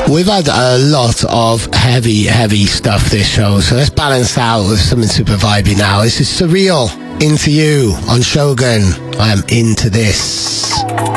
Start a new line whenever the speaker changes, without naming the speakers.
We've had a lot of heavy stuff this show, so let's balance out with something super vibey now. This is Surreal, Into You on Shogun. I am into this.